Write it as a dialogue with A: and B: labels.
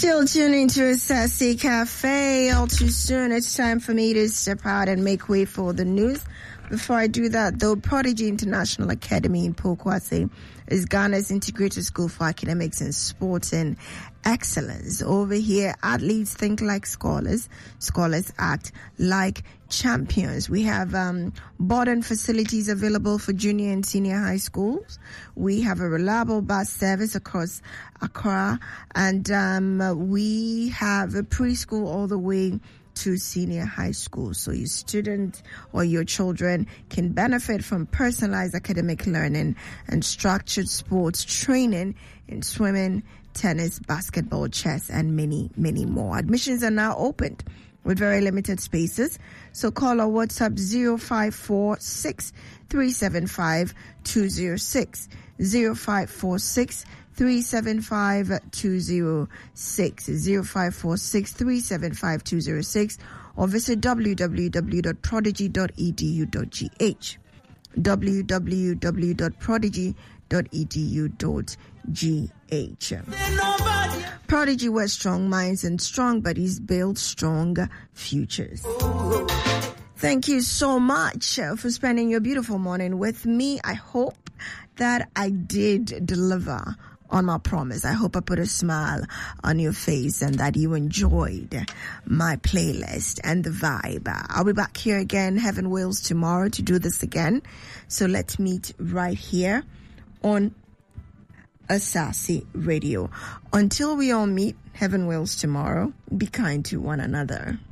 A: Still tuning to Sassy Cafe. All too soon, it's time for me to step out and make way for the news. Before I do that, though, Prodigy International Academy in Pokwase is Ghana's integrated school for academics and sports and excellence. Over here, athletes think like scholars. Scholars act like champions. We have modern facilities available for junior and senior high schools. We have a reliable bus service across Accra, and we have a preschool all the way to senior high school. So your student or your children can benefit from personalized academic learning and structured sports training in swimming, tennis, basketball, chess, and many, many more. Admissions are now opened with very limited spaces. So call or WhatsApp 0546 375 206, 0546 375 206, 0546 375 206, or visit www.prodigy.edu.gh, www.prodigy.edu.gh. Prodigy, where strong minds and strong bodies build strong futures. Thank you so much for spending your beautiful morning with me. I hope that I did deliver on my promise. I hope I put a smile on your face and that you enjoyed my playlist and the vibe. I'll be back here again, Heaven Wills, tomorrow to do this again. So let's meet right here on Asasi Radio. Until we all meet, Heaven Wills tomorrow, be kind to one another.